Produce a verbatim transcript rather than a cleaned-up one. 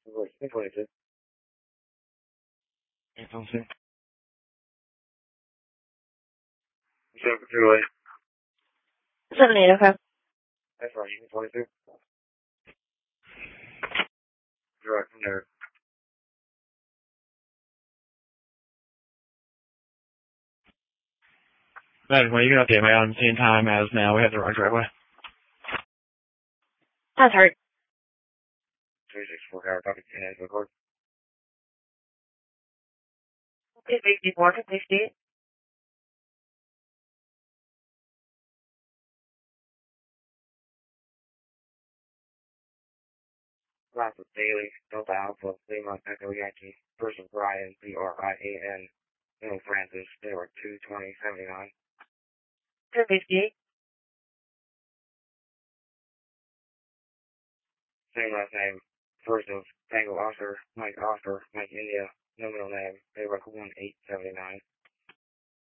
twenty-two. Entonces, seven two eight. seven eight, okay. That's right, you twenty-two. Direct from there. That is when you can update my on the same time as now. We have the wrong driveway. That's hard. three six four, hour, copy, ten eight, record. two sixty-four, fifty. Rockford Daily, Delta Alpha, Lima, Echo Yankee, Person Brian, B R I A N, Middle Francis, New York two twenty seventy-nine. two fifty. Same last name, first of Tango Oscar, Mike Oscar, Mike India, no middle name, New York one eight seventy-nine.